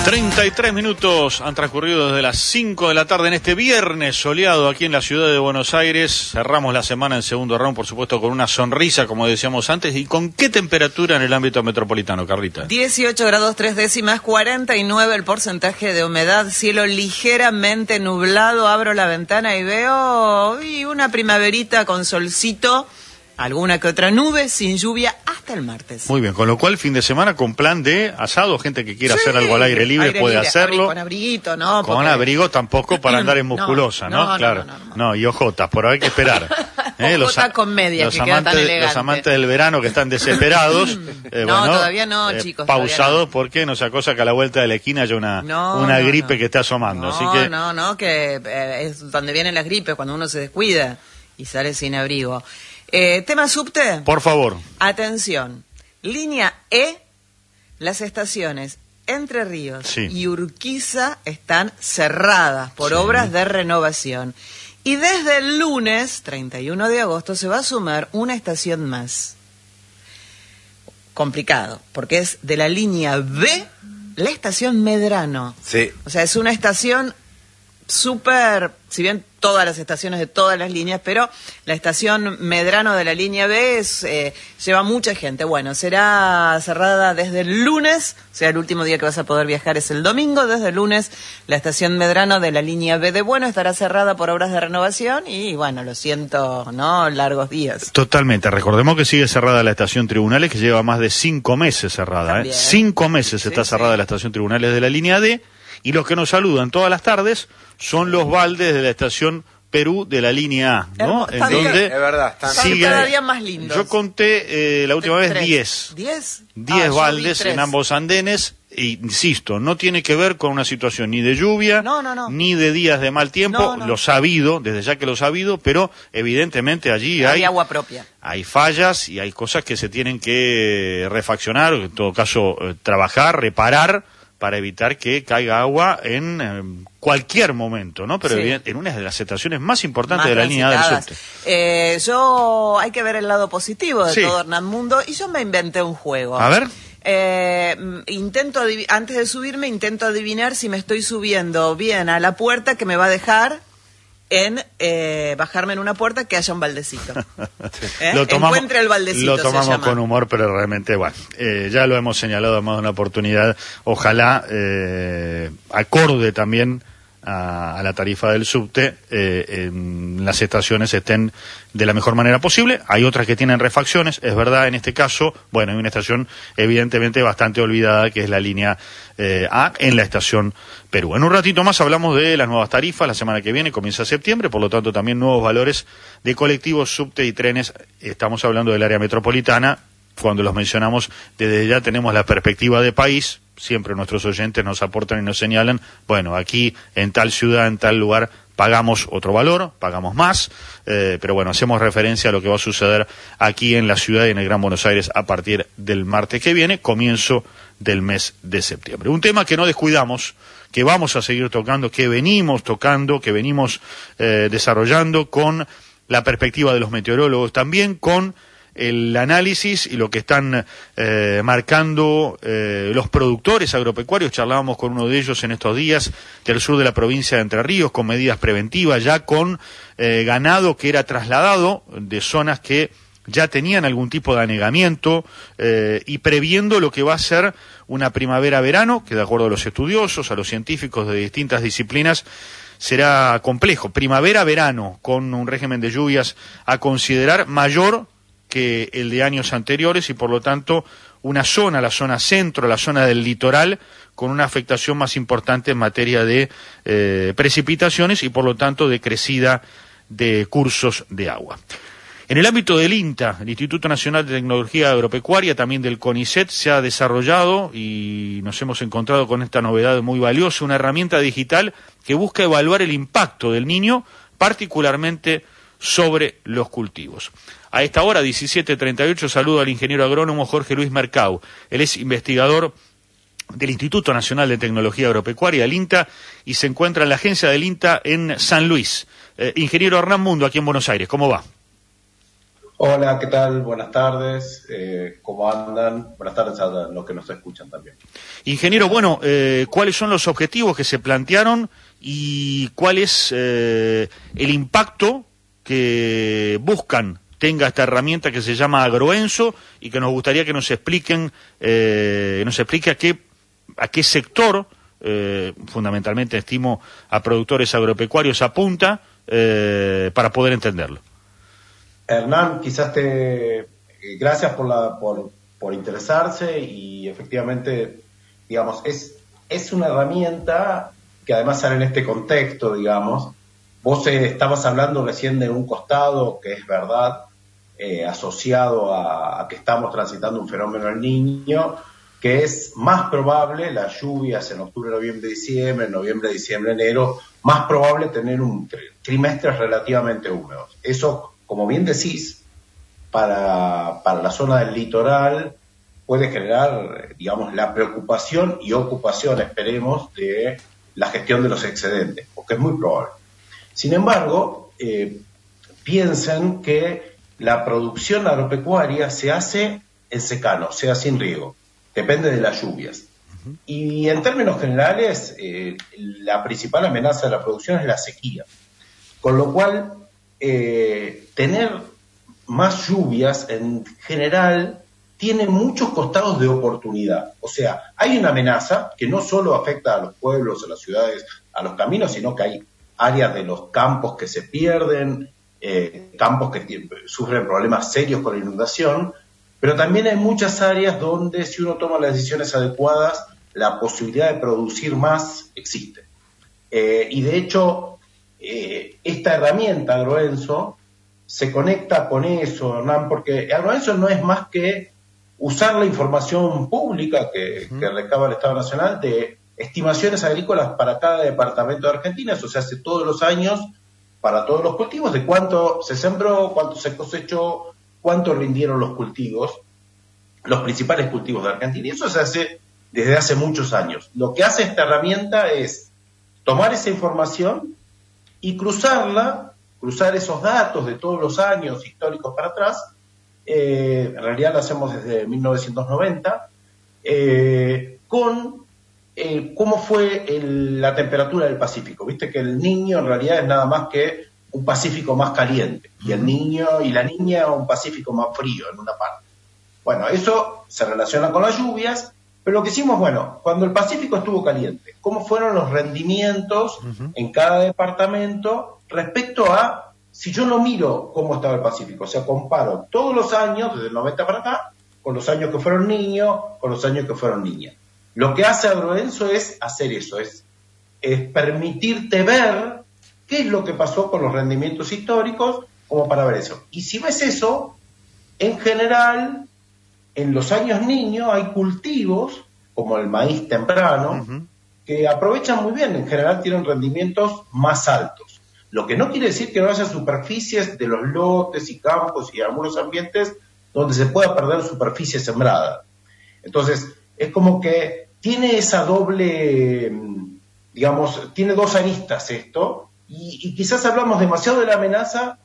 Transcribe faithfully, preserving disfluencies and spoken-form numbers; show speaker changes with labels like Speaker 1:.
Speaker 1: treinta y tres minutos han transcurrido desde las cinco de la tarde en este viernes soleado aquí en la ciudad de Buenos Aires. Cerramos la semana en segundo round, por supuesto, con una sonrisa, como decíamos antes. ¿Y con qué temperatura en el ámbito metropolitano, Carlita?
Speaker 2: dieciocho grados tres décimas, cuarenta y nueve el porcentaje de humedad, cielo ligeramente nublado. Abro la ventana y veo y una primaverita con solcito, alguna que otra nube, sin lluvia hasta el martes.
Speaker 1: Muy bien, con lo cual fin de semana con plan de asado, gente que quiera sí, hacer algo al aire libre aire puede libre, hacerlo.
Speaker 2: Con abriguito, ¿no?
Speaker 1: Con
Speaker 2: porque...
Speaker 1: abrigo tampoco para andar en musculosa,
Speaker 2: no,
Speaker 1: ¿no?
Speaker 2: no
Speaker 1: Claro.
Speaker 2: No, no, no, no.
Speaker 1: no, y ojotas, por ahí hay que esperar. ¿Eh? Los,
Speaker 2: con media,
Speaker 1: los,
Speaker 2: que
Speaker 1: amantes,
Speaker 2: queda tan elegante.
Speaker 1: Los amantes del verano que están desesperados. eh,
Speaker 2: no,
Speaker 1: bueno,
Speaker 2: todavía no,
Speaker 1: eh,
Speaker 2: chicos.
Speaker 1: Pausados
Speaker 2: no.
Speaker 1: porque no sea cosa que a la vuelta de la esquina haya una,
Speaker 2: no,
Speaker 1: una
Speaker 2: no,
Speaker 1: gripe
Speaker 2: no.
Speaker 1: que está asomando.
Speaker 2: No,
Speaker 1: así que...
Speaker 2: no, no, que eh, es donde vienen las gripes, cuando uno se descuida y sale sin abrigo. Eh, ¿Tema subte?
Speaker 1: Por favor.
Speaker 2: Atención. Línea E, las estaciones Entre Ríos
Speaker 1: sí.
Speaker 2: y Urquiza están cerradas por
Speaker 1: sí.
Speaker 2: obras de renovación. Y desde el lunes, treinta y uno de agosto, se va a sumar una estación más. Complicado, porque es de la línea B, la estación Medrano.
Speaker 3: Sí.
Speaker 2: O sea, es una estación súper, si bien todas las estaciones de todas las líneas, pero la estación Medrano de la línea B es, eh, lleva mucha gente. Bueno, será cerrada desde el lunes, o sea, el último día que vas a poder viajar es el domingo. Desde el lunes la estación Medrano de la línea B de Bueno estará cerrada por obras de renovación y, bueno, lo siento, ¿no? Largos días.
Speaker 1: Totalmente. Recordemos que sigue cerrada la estación Tribunales, que lleva más de cinco meses cerrada. ¿eh? Cinco meses sí, está cerrada sí. la estación Tribunales de la línea D. Y los que nos saludan todas las tardes son los baldes de la estación Perú de la línea A, ¿no?
Speaker 2: En
Speaker 1: donde
Speaker 3: es verdad, están
Speaker 1: sigue,
Speaker 2: cada día más lindos.
Speaker 1: Yo conté eh, la última vez diez.
Speaker 2: ¿Diez?
Speaker 1: Diez
Speaker 2: ah,
Speaker 1: baldes en ambos andenes. E, insisto, no tiene que ver con una situación ni de lluvia,
Speaker 2: no, no, no.
Speaker 1: ni de días de mal tiempo,
Speaker 2: no, no.
Speaker 1: lo sabido, desde ya que lo sabido, pero evidentemente allí hay,
Speaker 2: hay agua propia.
Speaker 1: Hay fallas y hay cosas que se tienen que refaccionar, en todo caso eh, trabajar, reparar, para evitar que caiga agua en eh, cualquier momento, ¿no? Pero sí. en una de las estaciones más importantes más de la línea del subte.
Speaker 2: Eh, yo, hay que ver el lado positivo de
Speaker 1: sí.
Speaker 2: todo Hernán Mundo, y yo me inventé un juego.
Speaker 1: A ver.
Speaker 2: Eh, intento, antes de subirme, intento adivinar si me estoy subiendo bien a la puerta que me va a dejar en eh, bajarme en una puerta que haya un baldecito. ¿Eh?
Speaker 1: Lo tomamos,
Speaker 2: Encuentre el baldecito.
Speaker 1: Lo tomamos
Speaker 2: se llama.
Speaker 1: con humor, pero realmente, bueno, eh, ya lo hemos señalado en más de una oportunidad. Ojalá eh, acorde también a, a la tarifa del subte, eh, en las estaciones estén de la mejor manera posible. Hay otras que tienen refacciones, es verdad, en este caso, bueno, hay una estación evidentemente bastante olvidada, que es la línea eh, A en la estación Perú. En un ratito más hablamos de las nuevas tarifas, la semana que viene comienza septiembre, por lo tanto también nuevos valores de colectivos, subte y trenes. Estamos hablando del área metropolitana. Cuando los mencionamos, desde ya tenemos la perspectiva de país. Siempre nuestros oyentes nos aportan y nos señalan, bueno, aquí en tal ciudad, en tal lugar, pagamos otro valor, pagamos más, eh, pero bueno, hacemos referencia a lo que va a suceder aquí en la ciudad y en el Gran Buenos Aires a partir del martes que viene, comienzo del mes de septiembre. Un tema que no descuidamos, que vamos a seguir tocando, que venimos tocando, que venimos eh, desarrollando con la perspectiva de los meteorólogos, también con el análisis y lo que están eh, marcando eh, los productores agropecuarios. Charlábamos con uno de ellos en estos días del sur de la provincia de Entre Ríos, con medidas preventivas, ya con eh, ganado que era trasladado de zonas que ya tenían algún tipo de anegamiento eh, y previendo lo que va a ser una primavera-verano, que de acuerdo a los estudiosos, a los científicos de distintas disciplinas, será complejo. Primavera-verano, con un régimen de lluvias a considerar mayor que el de años anteriores y por lo tanto una zona, la zona centro, la zona del litoral, con una afectación más importante en materia de eh, precipitaciones y por lo tanto de crecida de cursos de agua. En el ámbito del INTA, el Instituto Nacional de Tecnología Agropecuaria, también del CONICET, se ha desarrollado y nos hemos encontrado con esta novedad muy valiosa, una herramienta digital que busca evaluar el impacto del Niño, particularmente sobre los cultivos. A esta hora, diecisiete treinta y ocho, saludo al ingeniero agrónomo Jorge Luis Mercau. Él es investigador del Instituto Nacional de Tecnología Agropecuaria, el INTA, y se encuentra en la agencia del INTA en San Luis. Eh, ingeniero Hernán Mundo, aquí en Buenos Aires, ¿cómo va?
Speaker 3: Hola, ¿qué tal? Buenas tardes. Eh, ¿Cómo andan? Buenas tardes a los que nos escuchan también.
Speaker 1: Ingeniero, bueno, eh, ¿cuáles son los objetivos que se plantearon y cuál es eh, el impacto que buscan tenga esta herramienta que se llama Agroenso y que nos gustaría que nos expliquen, eh, nos explique a qué, a qué sector, eh, fundamentalmente estimo a productores agropecuarios, apunta eh, para poder entenderlo?
Speaker 3: Hernán, quizás te... Gracias por, la, por, por interesarse y efectivamente, digamos, es, es una herramienta que además sale en este contexto, digamos. Vos eh, estabas hablando recién de un costado que es verdad, eh, asociado a, a que estamos transitando un fenómeno del Niño, que es más probable, las lluvias en octubre, noviembre, diciembre, noviembre, diciembre, enero, más probable tener un trimestres relativamente húmedos. Eso, como bien decís, para, para la zona del litoral puede generar, digamos, la preocupación y ocupación, esperemos, de la gestión de los excedentes, porque es muy probable. Sin embargo, eh, piensen que la producción agropecuaria se hace en secano, o sea, sin riego, depende de las lluvias. Uh-huh. Y en términos generales, eh, la principal amenaza de la producción es la sequía, con lo cual eh, tener más lluvias en general tiene muchos costados de oportunidad. O sea, hay una amenaza que no solo afecta a los pueblos, a las ciudades, a los caminos, sino que hay áreas de los campos que se pierden, eh, campos que t- sufren problemas serios con la inundación, pero también hay muchas áreas donde si uno toma las decisiones adecuadas, la posibilidad de producir más existe. Eh, y de hecho, eh, esta herramienta, Agroenso, se conecta con eso, Hernán, porque Agroenso no es más que usar la información pública que, uh-huh. que recaba el Estado Nacional de estimaciones agrícolas para cada departamento de Argentina. Eso se hace todos los años para todos los cultivos, de cuánto se sembró, cuánto se cosechó, cuánto rindieron los cultivos, los principales cultivos de Argentina. Y eso se hace desde hace muchos años. Lo que hace esta herramienta es tomar esa información y cruzarla, cruzar esos datos de todos los años históricos para atrás. Eh, en realidad lo hacemos desde mil novecientos noventa, eh, con eh, cómo fue el, la temperatura del Pacífico. Viste que el Niño en realidad es nada más que un Pacífico más caliente, y el niño y la niña un Pacífico más frío en una parte. Bueno, eso se relaciona con las lluvias, pero lo que hicimos, bueno, cuando el Pacífico estuvo caliente, ¿cómo fueron los rendimientos uh-huh. en cada departamento respecto a, si yo no miro cómo estaba el Pacífico? O sea, comparo todos los años, desde el noventa para acá, con los años que fueron niños, con los años que fueron niñas. Lo que hace Agroenso es hacer eso, es, es permitirte ver qué es lo que pasó con los rendimientos históricos, como para ver eso. Y si ves eso, en general, en los años niños hay cultivos, como el maíz temprano, uh-huh. que aprovechan muy bien, en general tienen rendimientos más altos. Lo que no quiere decir que no haya superficies de los lotes y campos y algunos ambientes donde se pueda perder superficie sembrada. Entonces, es como que tiene esa doble, digamos, tiene dos aristas esto, y, y quizás hablamos demasiado de la amenaza